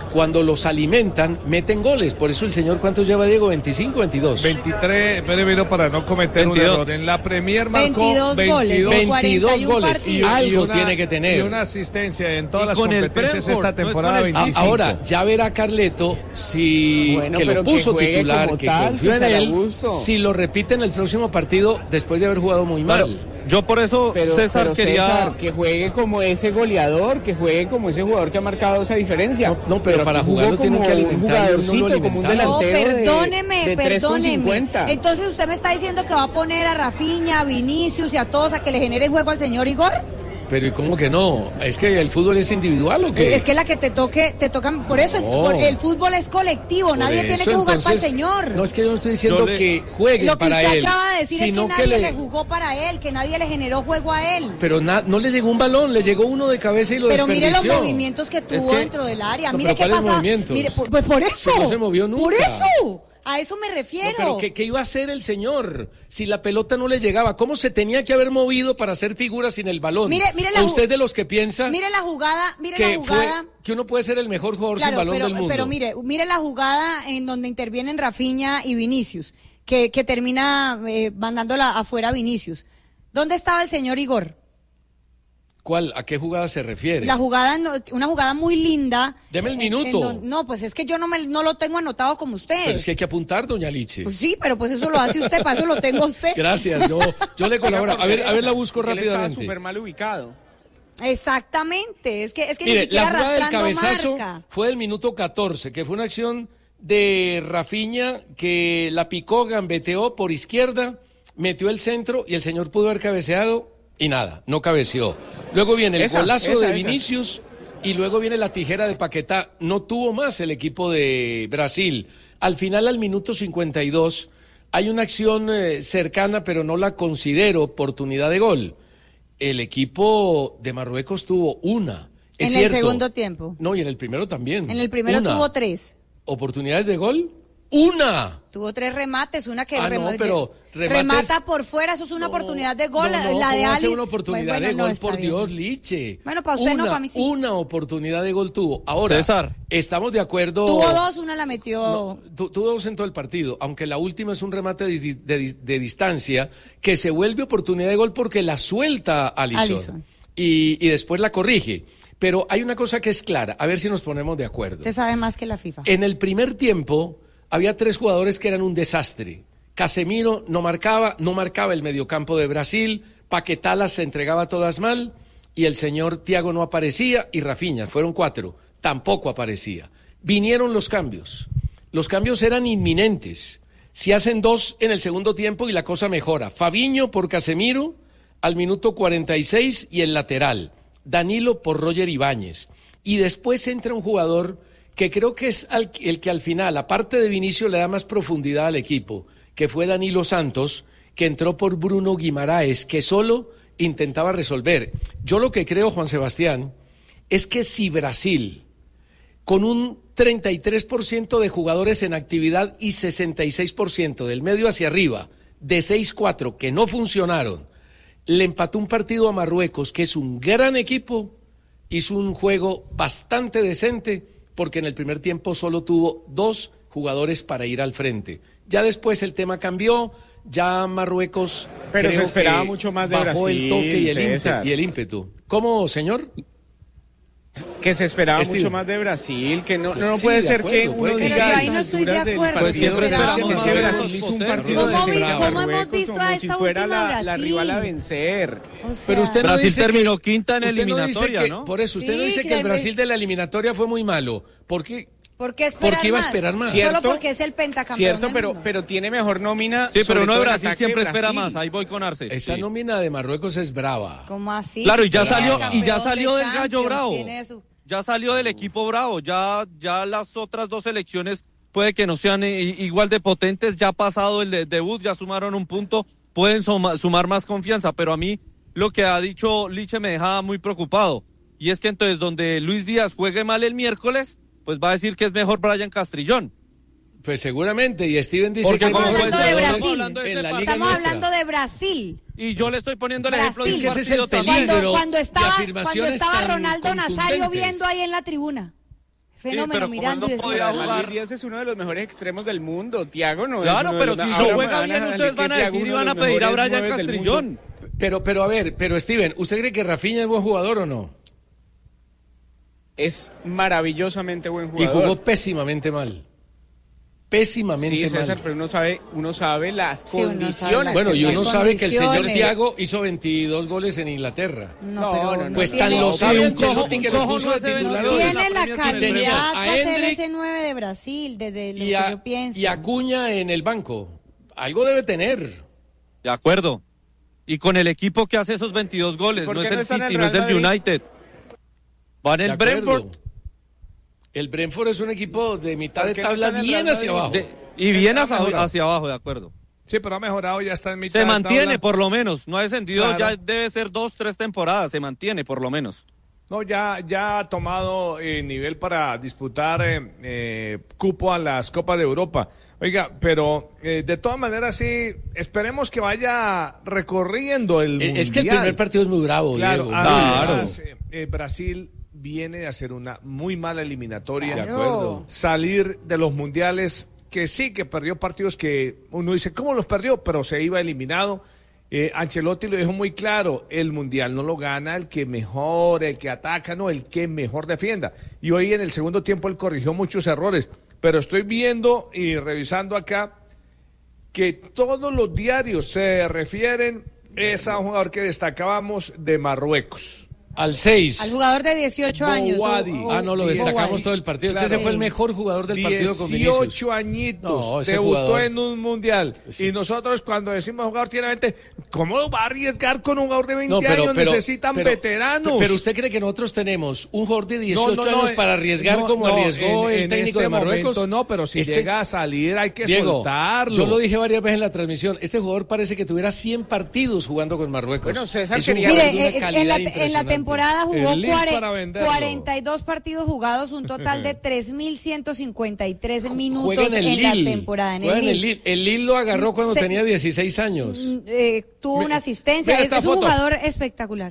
cuando los alimentan, meten goles. Por eso el señor, ¿cuántos lleva, Diego? ¿veinticinco, veintidós? veintitrés, pero para no cometer veintidós. Un error. En la Premier marcó veintidós goles. veintidós goles. Y, algo una, tiene que tener. Y una asistencia en todas y las con competencias esta temporada. No veinticinco. Ahora, ya verá Carleto si bueno, que lo puso que titular, que tal, confió en él, gusto. si lo repite en el próximo partido después de haber jugado muy mal. Claro. Yo por eso, pero, César, pero quería... César, que juegue como ese goleador, que juegue como ese jugador que ha marcado esa diferencia. No, no pero, pero para jugarlo tienen que alimentar. Un jugadorcito, como un delantero no, perdóneme, de, de perdóneme. Entonces usted me está diciendo que va a poner a Rafinha, a Vinicius y a todos a que le genere juego al señor Igor. Pero ¿y cómo que no? ¿Es que el fútbol es individual o qué? Es que la que te toque, te tocan, por eso, no. por, el fútbol es colectivo, por nadie eso, tiene que jugar entonces, para el señor. No es que yo no estoy diciendo le, que jueguen para él. Lo que usted acaba de decir es que nadie que le, le jugó para él, que nadie le generó juego a él. Pero na, no le llegó un balón, le llegó uno de cabeza y lo pero desperdició. Pero mire los movimientos que tuvo es que, dentro del área, no, mire qué pasa. Mire, por, pues por eso. No se movió nunca. Por eso. A eso me refiero. No, pero ¿qué, ¿qué iba a hacer el señor si la pelota no le llegaba? ¿Cómo se tenía que haber movido para hacer figuras sin el balón? Mire, mire la ¿O usted de los que piensa mire la jugada, mire que la jugada, fue, que uno puede ser el mejor jugador claro, sin balón pero, del mundo? Pero mire, mire la jugada en donde intervienen Rafinha y Vinicius, que, que termina eh, mandándola afuera a Vinicius. ¿Dónde estaba el señor Igor? ¿Cuál? ¿A qué jugada se refiere? La jugada, una jugada muy linda. Deme el minuto. En, en, no, pues es que yo no me, no lo tengo anotado como usted. Pero es que hay que apuntar, doña Liche. Pues sí, pero pues eso lo hace usted, para eso lo tengo usted. Gracias, yo, yo le colaboro. A ver, a ver, la busco él rápidamente. Estaba súper mal ubicado. Exactamente, es que, es que Mire, ni siquiera la jugada del arrastrando cabezazo marca. Fue del minuto catorce, que fue una acción de Rafinha que la picó, gambeteó por izquierda, metió el centro y el señor pudo haber cabeceado. Y nada, no cabeció. Luego viene el esa, golazo esa, de Vinicius esa. Y luego viene la tijera de Paquetá. No tuvo más el equipo de Brasil. Al final, al minuto cincuenta y dos, hay una acción eh, cercana, pero no la considero oportunidad de gol. El equipo de Marruecos tuvo una. Es en cierto. El segundo tiempo. No, y en el primero también. En el primero una. Tuvo tres. ¿Oportunidades de gol? ¡Una! Tuvo tres remates, una que ah, rem no, pero remates... remata por fuera, eso es una no, oportunidad de gol. No, no, la de ¿cómo Ali. hace una oportunidad bueno, bueno, de gol, no, por bien. Dios, Liche. Bueno, para usted una, no, para mí sí. Una oportunidad de gol tuvo. Ahora, César. Estamos de acuerdo. Tuvo dos, una la metió. No, tu, tuvo dos en todo el partido, aunque la última es un remate de, de, de, de distancia que se vuelve oportunidad de gol porque la suelta Alisson. Alisson. Y, y después la corrige. Pero hay una cosa que es clara, a ver si nos ponemos de acuerdo. Usted sabe más que la FIFA. En el primer tiempo había tres jugadores que eran un desastre. Casemiro no marcaba, no marcaba el mediocampo de Brasil, Paquetá las se entregaba todas mal y el señor Thiago no aparecía y Rafinha, fueron cuatro, tampoco aparecía. Vinieron los cambios, los cambios eran inminentes. Se hacen dos en el segundo tiempo y la cosa mejora. Fabinho por Casemiro al minuto cuarenta y seis y el lateral. Danilo por Roger Ibáñez. Y después entra un jugador que creo que es el que al final, aparte de Vinicius, le da más profundidad al equipo, que fue Danilo Santos, que entró por Bruno Guimaraes, que solo intentaba resolver. Yo lo que creo, Juan Sebastián, es que si Brasil, con un treinta y tres por ciento de jugadores en actividad y sesenta y seis por ciento del medio hacia arriba, de seis cuatro que no funcionaron, le empató un partido a Marruecos, que es un gran equipo, hizo un juego bastante decente, porque en el primer tiempo solo tuvo dos jugadores para ir al frente. Ya después el tema cambió, ya Marruecos pero creo se esperaba que mucho más de bajó Brasil, el toque y el, César. y el ímpetu. ¿Cómo, señor? Que se esperaba Steve. mucho más de Brasil, que no, no, no Sí, puede de ser acuerdo, que uno puede que diga... Pero yo ahí no estoy de acuerdo. Pues siempre esperábamos esperamos que más. Brasil hizo un partido ¿Cómo, de vi- Marruecos, cómo hemos visto como a si esta fuera última la, la Brasil? rival a vencer. O sea, Pero usted no Brasil dice terminó que, quinta en usted eliminatoria, no dice que, ¿no? Por eso, usted Sí, no dice que, que el el- Brasil de la eliminatoria fue muy malo. ¿Por qué? ¿Por qué esperar ¿Por qué iba a más? esperar más? Solo ¿Cierto? porque es el pentacampeón Cierto, del pero, mundo. pero tiene mejor nómina. Sí, pero sobre no todo de en Brasil, ataque siempre de espera Brasil. más. Ahí voy con Arce. Esa Sí. nómina de Marruecos es brava. ¿Cómo así? Claro, y Si ya tiene salió, campeón y ya de salió del gallo Champions, bravo. tiene su- Ya salió del equipo bravo. Ya, ya las otras dos selecciones puede que no sean eh, igual de potentes. Ya ha pasado el de- debut, ya sumaron un punto. Pueden suma- sumar más confianza, pero a mí lo que ha dicho Liche me deja muy preocupado. Y es que entonces donde Luis Díaz juegue mal el miércoles, pues va a decir que es mejor Brian Castrillón. Pues seguramente, y Steven dice Porque que Estamos como hablando pues, de estamos Brasil. hablando de En ese la partido. Liga Estamos nuestra. hablando de Brasil. Y yo le estoy poniendo el ejemplo de Brasil. un Es que ese es el partido tan- peligro. Cuando, cuando de estaba, cuando afirmaciones estaba tan Ronaldo Nazario contundentes. viendo ahí en la tribuna. Fenómeno, sí, mirando y David Díaz es uno de los mejores extremos del mundo. Thiago no claro, es uno pero de los si no juega bien, ustedes van a decir y van a pedir a Brian Castrillón. Pero, pero a ver, pero Steven, ¿usted cree que Rafinha es buen jugador o no? Es maravillosamente buen jugador. Y jugó pésimamente mal. Pésimamente sí, César, mal. pero uno sabe, uno sabe las sí, condiciones. Sabe las bueno, y uno sabe que el señor condiciones. Thiago hizo veintidós goles en Inglaterra. No, pero no, no, pues no, tan tiene- lo sabe un Ancelotti cojo- que un lo cojo puso no de se ve titular. en hoy. Tiene la la Premier calidad tenía a para ser Endrick ese nueve de Brasil, desde lo Y, que a, yo pienso. y Acuña en el banco. Algo debe tener. De acuerdo. Y con el equipo que hace esos veintidós goles, ¿Por no qué es no el está en el City, no es el Real Madrid? United. Va en De el acuerdo. Brentford. El Brentford es un equipo de mitad ¿Por de qué no tabla está en el bien Real hacia Madrid? abajo. De- y bien Ha hacia, mejorado. hacia abajo, de acuerdo. Sí, pero ha mejorado, ya está en mitad Se de mantiene, tabla. por lo menos. No ha descendido, Claro. ya debe ser dos, tres temporadas. Se mantiene, por lo menos. No, ya, ya ha tomado eh, nivel para disputar eh, eh, cupo a las Copas de Europa. Oiga, pero eh, de todas maneras sí, esperemos que vaya recorriendo el Eh, mundial. Es que el primer partido es muy bravo, Claro, Diego. además, eh, eh, Brasil viene de hacer una muy mala eliminatoria. De acuerdo. Salir de los mundiales, que sí, que perdió partidos que uno dice, ¿cómo los perdió? Pero se iba eliminado. Eh, Ancelotti lo dijo muy claro, el mundial no lo gana el que mejor, el que ataca, no, el que mejor defienda. Y hoy en el segundo tiempo él corrigió muchos errores, pero estoy viendo y revisando acá que todos los diarios se refieren es a un jugador que destacábamos de Marruecos. Al seis. Al jugador de dieciocho años. Bouhaddi. o- o- Ah, no, lo destacamos Bouhaddi. todo el partido. Claro. Ese fue el mejor jugador del partido con Vinicius. dieciocho añitos, No, ese debutó jugador. en un mundial. Sí. Y nosotros cuando decimos jugador tiene veinte, ¿cómo va a arriesgar con un jugador de veinte No, pero, años? pero- Necesitan pero- veteranos. Pero usted cree que nosotros tenemos un jugador de dieciocho No, no, no, años eh, para arriesgar no, como no, arriesgó en- el en técnico este de Marruecos? momento no, pero si Este- llega a salir hay que Diego, soltarlo. yo lo dije varias veces en la transmisión. Este jugador parece que tuviera cien partidos jugando con Marruecos. Bueno, César es un quería- jugador Mire, de una eh, en, calidad la, en la impresionante. temporada jugó El link cuare- para venderlo. cuarenta y dos partidos jugados, un total de tres mil ciento cincuenta y tres Juega minutos en en, el la Lille. temporada. En Juega el en el Lille. Lille. El Lille lo agarró cuando Se- tenía dieciséis años. Mm, eh, tuvo Mira- una asistencia. mira Es, esta es un foto. jugador espectacular.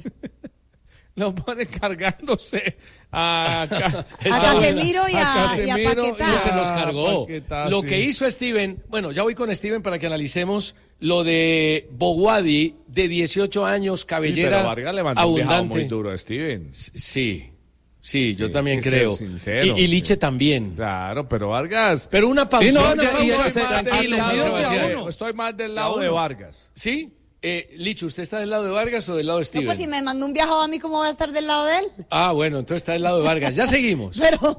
Lo pone cargándose a, Ca- A Casemiro y a- y a Casemiro Paquetá. Y se los cargó. Paquetá, Lo sí. que hizo Steven, bueno, ya voy con Steven para que analicemos lo de Bouhaddi, de dieciocho años, Sí, cabellera pero Vargas levantó un viajado abundante. muy duro a Steven. Sí, sí, yo Sí, también hay que creo. ser sincero. y, y Liche también. Claro, pero Vargas. Pero una pausa. Sí, no, una ya- y pausa, ese- tranquilo, atendido Juan de a Sebastián. uno. Estoy más del De lado a de uno. Vargas. ¿Sí? Eh, Licho, ¿usted está del lado de Vargas o del lado de No, Steven? pues si me mandó un viajado a mí, ¿cómo voy a estar del lado de él? Ah, bueno, entonces está del lado de Vargas. Ya seguimos. Pero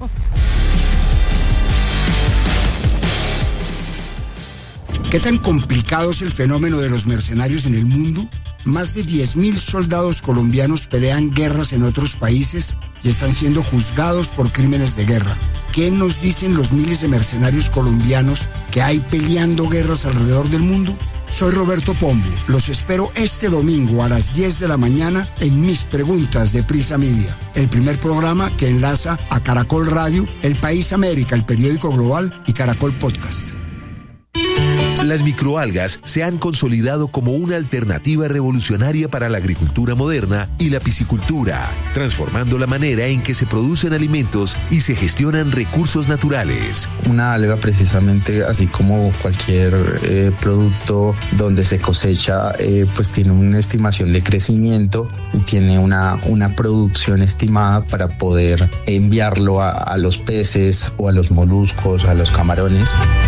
¿Qué tan complicado es el fenómeno de los mercenarios en el mundo? Más de diez mil soldados colombianos pelean guerras en otros países y están siendo juzgados por crímenes de guerra. ¿Qué nos dicen los miles de mercenarios colombianos que hay peleando guerras alrededor del mundo? Soy Roberto Pombo. Los espero este domingo a las diez de la mañana en Mis Preguntas de Prisa Media, el primer programa que enlaza a Caracol Radio, El País América, el periódico global y Caracol Podcast. Las microalgas se han consolidado como una alternativa revolucionaria para la agricultura moderna y la piscicultura, transformando la manera en que se producen alimentos y se gestionan recursos naturales. Una alga precisamente, así como cualquier eh, producto donde se cosecha, eh, pues tiene una estimación de crecimiento y tiene una, una producción estimada para poder enviarlo a, a los peces o a los moluscos, a los camarones.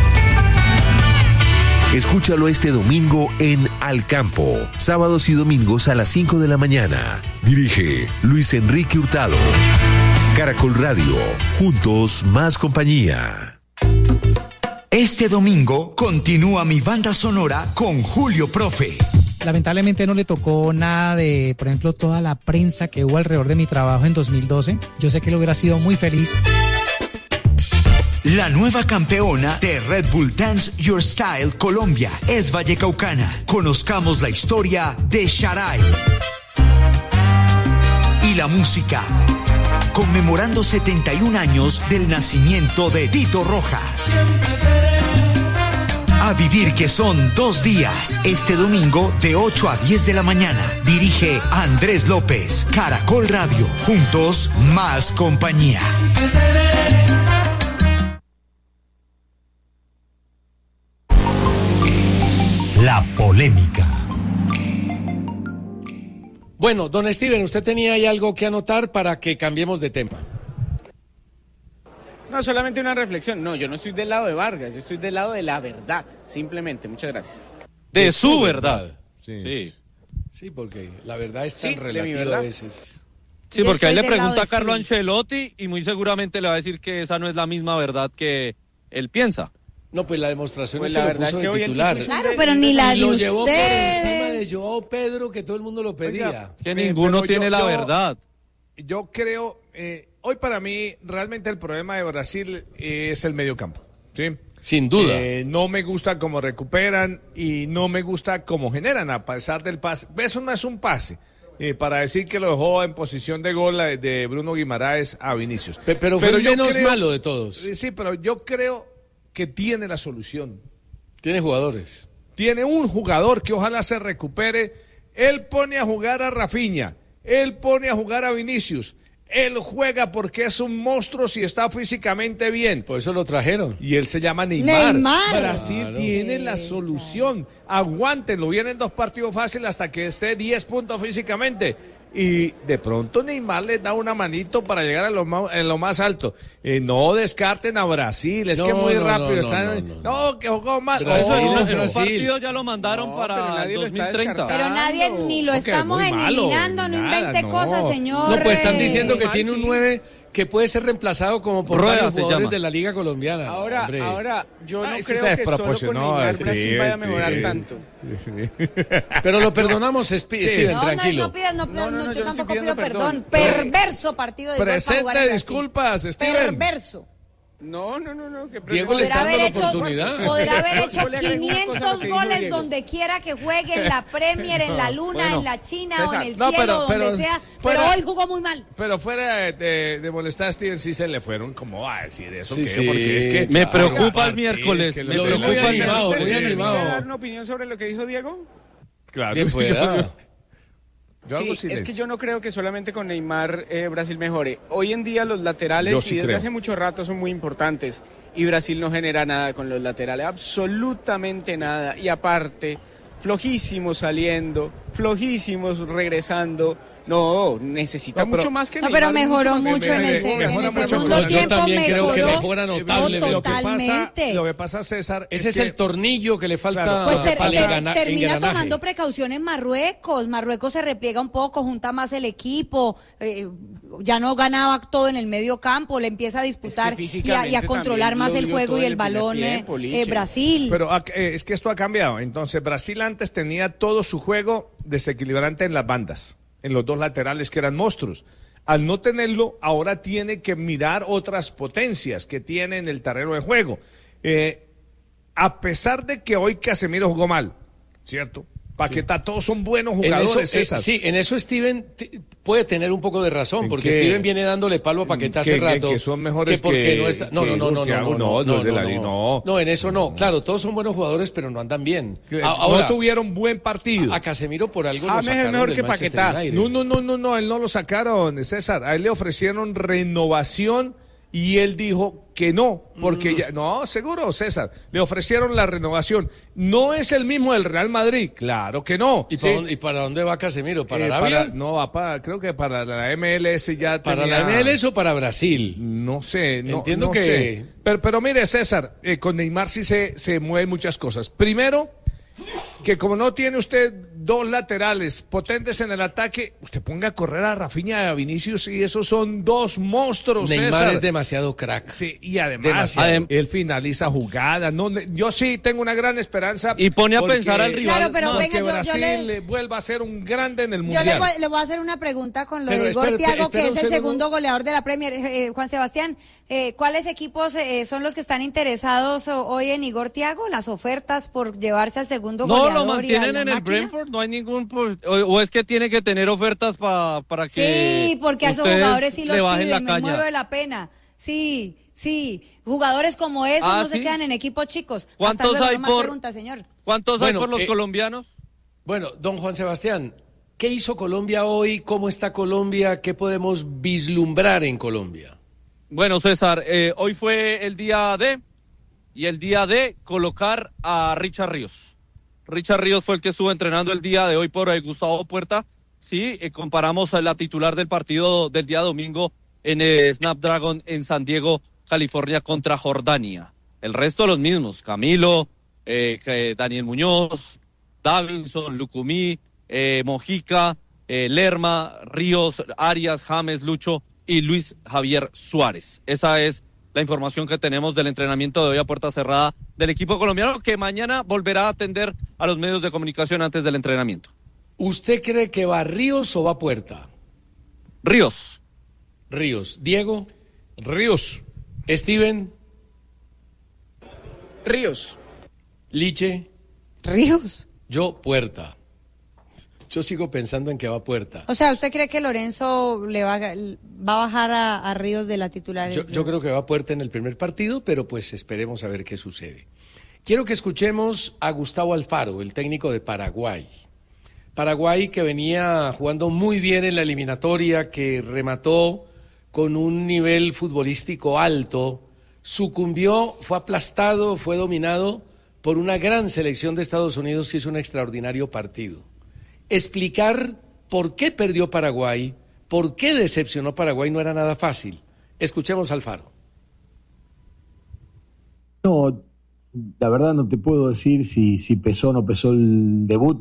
Escúchalo este domingo en Al Campo, sábados y domingos a las cinco de la mañana. Dirige Luis Enrique Hurtado. Caracol Radio, juntos más compañía. Este domingo continúa mi banda sonora con Julio Profe. Lamentablemente no le tocó nada de, por ejemplo, toda la prensa que hubo alrededor de mi trabajo en dos mil doce. Yo sé que él hubiera sido muy feliz. La nueva campeona de Red Bull Dance Your Style Colombia es vallecaucana. Conozcamos la historia de Sharai. Y la música, conmemorando setenta y un años del nacimiento de Tito Rojas. A vivir que son dos días. Este domingo de ocho a diez de la mañana. Dirige Andrés López. Caracol Radio. Juntos, más compañía. La polémica. Bueno, don Steven, ¿usted tenía ahí algo que anotar para que cambiemos de tema? No, solamente una reflexión. No, yo no estoy del lado de Vargas, yo estoy del lado de la verdad, simplemente. Muchas gracias. De, de su verdad. verdad. Sí. sí. Sí, porque la verdad es tan sí, relativa a veces. Sí, porque ahí le pregunta a Carlo Ancelotti y muy seguramente le va a decir que esa no es la misma verdad que él piensa. No, pues la demostración pues es la que verdad lo puso es que de hoy titular. Claro, pero ni la de lo ustedes. llevó por encima de Joao Pedro, que todo el mundo lo pedía. Oiga, que ninguno yo, tiene yo, la yo, verdad. Yo creo, eh, hoy para mí, realmente el problema de Brasil es el mediocampo. ¿Sí? Sin duda. Eh, no me gusta cómo recuperan y no me gusta cómo generan, a pesar del pase. Eso no es un pase. Eh, para decir que lo dejó en posición de gol de Bruno Guimaraes a Vinicius. Pero, pero fue pero el menos creo, malo de todos. Sí, pero yo creo que tiene la solución. Tiene jugadores. Tiene un jugador que ojalá se recupere. Él pone a jugar a Rafinha, él pone a jugar a Vinicius. Él juega porque es un monstruo si está físicamente bien. Por eso lo trajeron. Y él se llama Neymar. Neymar. Brasil claro. tiene la solución. Aguántenlo. Vienen dos partidos fáciles hasta que esté diez puntos físicamente. Y de pronto Neymar les da una manito para llegar a lo más, en lo más alto. Eh, no descarten a Brasil, es no, que muy no, rápido no, están. No, no, no. no, que jugó mal. Brasil, oh, no, el partido ya lo mandaron no, para el dos mil treinta. Pero nadie ni lo estamos eliminando, malo, no nada, invente no. cosas, señor. No, pues están diciendo que tiene un nueve que puede ser reemplazado como por Rueda varios jugadores de la Liga Colombiana. Ahora, hombre. ahora yo no Ay, creo sí que solo con Neymar sí, Brasil vaya a sí, mejorar sí, tanto. Sí. Pero lo perdonamos, Sp- sí. Steven, no, tranquilo. No, no pidas, no, no, no, no, yo yo tampoco no pido perdón. perdón. Perverso partido de Presente gol para jugar en disculpas, Brasil. Steven. Perverso. No, no, no, no. Que Diego le está dando la oportunidad. Podrá haber hecho quinientos goles donde quiera que juegue, en la Premier, en la Luna, bueno, en la China César, o en el no, cielo, pero, donde pero, sea. Fuera, pero hoy jugó muy mal. Pero fuera de, de, de molestar a Steven, sí se le fueron. ¿Cómo va a decir eso? Sí, ¿qué? Sí. Porque es que me preocupa el miércoles. Que me lo preocupa muy el animado, miércoles. muy animado. ¿Puede dar una opinión sobre lo que dijo Diego? Claro. Bien pueda. Yo sí, es que yo no creo que solamente con Neymar eh, Brasil mejore. Hoy en día los laterales, sí y desde creo. hace mucho rato, son muy importantes. Y Brasil no genera nada con los laterales, absolutamente nada. Y aparte, flojísimos saliendo, flojísimos regresando. No, necesita no, pero, mucho más que no, Neymar. pero mejoró mucho, mucho en el, mejor, en el mucho segundo mucho. tiempo. Yo también mejoró, creo que mejora notablemente. Lo que pasa, Totalmente. lo que pasa, César, ese es, es que, el tornillo que le falta claro, pues ter, para ter, engana, termina engranaje. tomando precaución en Marruecos. Marruecos se repliega un poco, junta más el equipo, eh, ya no ganaba todo en el medio campo, le empieza a disputar es que y, a, y a controlar más el juego y el balón tiempo, eh, Brasil. Pero eh, es que esto ha cambiado. Entonces Brasil antes tenía todo su juego desequilibrante en las bandas, en los dos laterales que eran monstruos. Al no tenerlo, ahora tiene que mirar otras potencias que tiene en el terreno de juego. Eh, a pesar de que hoy Casemiro jugó mal, ¿cierto? Paquetá, sí. Todos son buenos jugadores, en eso, César. Eh, sí, en eso Steven t- puede tener un poco de razón, porque ¿Qué? Steven viene dándole palo a Paquetá hace que, rato. Que son mejores que porque que, no está. No, no, no, no, no, no, no, no, no, no, no, en eso no. Claro, todos son buenos jugadores, pero no andan bien. Ahora, no tuvieron buen partido. A Casemiro por algo ah, lo sacaron es mejor del que Manchester Paquetá. United. No, no, no, no, no, él no lo sacaron, César. A él le ofrecieron renovación y él dijo que no, porque mm. ya, no, seguro, César, le ofrecieron la renovación. No es el mismo del Real Madrid, claro que no. ¿Y, sí. para, dónde, ¿y para dónde va Casemiro? ¿Para eh, Arabia? Para, no, va para, creo que para la M L S ya ¿Para tenía... la M L S o para Brasil? No sé, no, Entiendo no que... sé. Pero, pero mire, César, eh, con Neymar sí se, se mueven muchas cosas. Primero, que como no tiene usted dos laterales potentes en el ataque, usted ponga a correr a Rafinha y a Vinicius y esos son dos monstruos, Neymar César. es demasiado crack. Sí, y además adem- él finaliza jugadas. No, yo sí tengo una gran esperanza. Y pone a porque, pensar al rival. Claro, pero no, venga, que yo, Brasil yo le... le vuelva a ser un grande en el Yo Mundial. le voy, le voy a hacer una pregunta con lo Pero de Igor espérate, Thiago, que espera es un el segundo. segundo goleador de la Premier. Eh, Juan Sebastián, eh, ¿cuáles equipos eh, son los que están interesados hoy en Igor Thiago? ¿Las ofertas por llevarse al segundo no, goleador? No, lo mantienen en el máquina? Brentford, no hay ningún... O, o es que tiene que tener ofertas pa, para que Sí, porque a esos ustedes jugadores sí los le bajen piden, la me caña. muero de la pena. Sí, Sí, jugadores como esos Ah, no ¿sí? se quedan en equipos chicos. ¿Cuántos Hasta luego, hay no más por- preguntas, señor. ¿Cuántos Bueno, hay por los eh, colombianos? Bueno, don Juan Sebastián, ¿qué hizo Colombia hoy? ¿Cómo está Colombia? ¿Qué podemos vislumbrar en Colombia? Bueno, César, eh, hoy fue el día de, y el día de colocar a Richard Ríos. Richard Ríos fue el que estuvo entrenando el día de hoy por eh, Gustavo Puerta. Sí, eh, comparamos a la titular del partido del día domingo en eh, Snapdragon en San Diego, California contra Jordania. El resto los mismos, Camilo, eh, eh, Daniel Muñoz, Davinson, Lucumí, eh, Mojica, eh, Lerma, Ríos, Arias, James, Lucho y Luis Javier Suárez. Esa es la información que tenemos del entrenamiento de hoy a puerta cerrada del equipo colombiano, que mañana volverá a atender a los medios de comunicación antes del entrenamiento. ¿Usted cree que va Ríos o va Puerta? Ríos. Ríos. Diego. Ríos. Steven. Ríos. Liche. Ríos. Yo, Puerta. Yo sigo pensando en que va Puerta. O sea, ¿usted cree que Lorenzo le va, a- va a bajar a, a Ríos de la titularidad? Yo, yo creo que va Puerta en el primer partido, pero pues esperemos a ver qué sucede. Quiero que escuchemos a Gustavo Alfaro, el técnico de Paraguay. Paraguay que venía jugando muy bien en la eliminatoria, que remató con un nivel futbolístico alto, sucumbió, fue aplastado, fue dominado por una gran selección de Estados Unidos que hizo un extraordinario partido. Explicar por qué perdió Paraguay, por qué decepcionó Paraguay no era nada fácil. Escuchemos a Alfaro. No, la verdad no te puedo decir si, si pesó o no pesó el debut.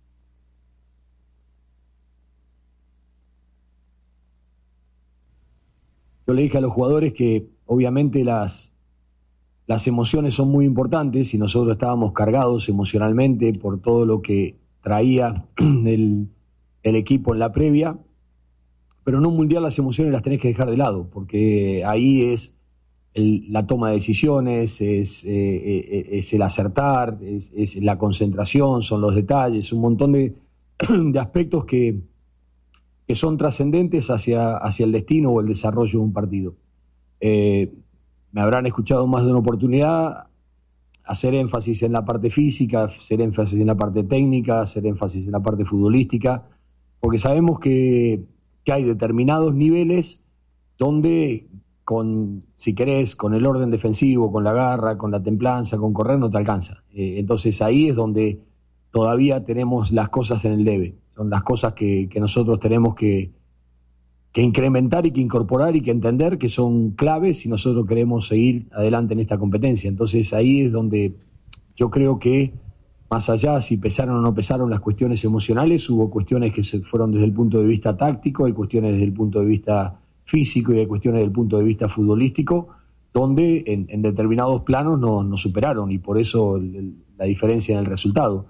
Yo le dije a los jugadores que obviamente las, las emociones son muy importantes y nosotros estábamos cargados emocionalmente por todo lo que traía el, el equipo en la previa, pero en un mundial las emociones las tenés que dejar de lado, porque ahí es el, la toma de decisiones, es, eh, eh, es el acertar, es, es la concentración, son los detalles, un montón de, de aspectos que, que son trascendentes hacia, hacia el destino o el desarrollo de un partido. Eh, me habrán escuchado más de una oportunidad hacer énfasis en la parte física, hacer énfasis en la parte técnica, hacer énfasis en la parte futbolística, porque sabemos que, que hay determinados niveles donde, con, si querés, con el orden defensivo, con la garra, con la templanza, con correr, no te alcanza. Eh, entonces ahí es donde todavía tenemos las cosas en el debe. Son las cosas que, que nosotros tenemos que, que incrementar y que incorporar y que entender que son claves si nosotros queremos seguir adelante en esta competencia. Entonces ahí es donde yo creo que, más allá si pesaron o no pesaron las cuestiones emocionales, hubo cuestiones que se fueron desde el punto de vista táctico, hay cuestiones desde el punto de vista físico y hay cuestiones desde el punto de vista futbolístico, donde en, en determinados planos nos no superaron y por eso el, el, la diferencia en el resultado.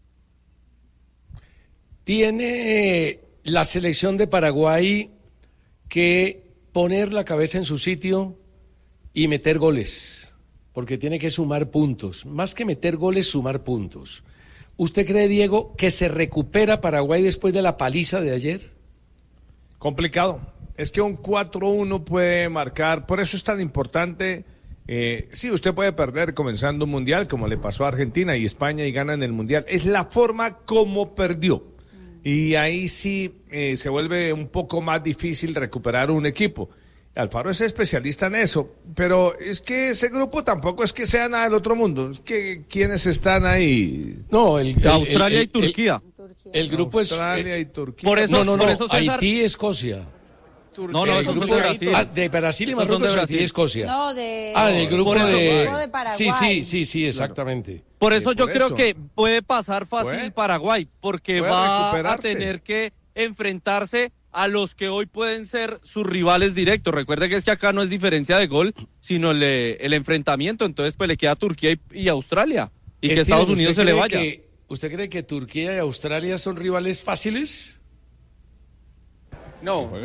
Tiene la selección de Paraguay que poner la cabeza en su sitio y meter goles, porque tiene que sumar puntos. Más que meter goles, sumar puntos. ¿Usted cree, Diego, que se recupera Paraguay después de la paliza de ayer? Complicado. Es que un cuatro uno puede marcar, por eso es tan importante. Eh, sí, usted puede perder comenzando un mundial, como le pasó a Argentina y España y ganan el mundial. Es la forma como perdió. Y ahí sí eh, se vuelve un poco más difícil recuperar un equipo. Alfaro es especialista en eso, pero es que ese grupo tampoco es que sea nada del otro mundo. Es que ¿quiénes están ahí? No, el, el Australia el, y Turquía. El, el grupo Australia es y Turquía. Por eso, no, no, no, por eso César, Haití y Escocia. No, no, el esos son grupo de Brasil. Ah, de Brasil y Esos son de Marruecos, Haití Brasil. y Escocia. No, de... Ah, del grupo Por eso, de... grupo de Paraguay. Sí, sí, sí, sí, exactamente. Por eso Sí, yo por creo eso. que puede pasar fácil Puede. Paraguay, porque Puede va a recuperarse. tener que enfrentarse a los que hoy pueden ser sus rivales directos. Recuerde que es que acá no es diferencia de gol, sino el, eh, el enfrentamiento. Entonces pues le queda a Turquía y, y Australia. Y que Steven, Estados Unidos ¿usted se le cree vaya. que- ¿Usted cree que Turquía y Australia son rivales fáciles? No,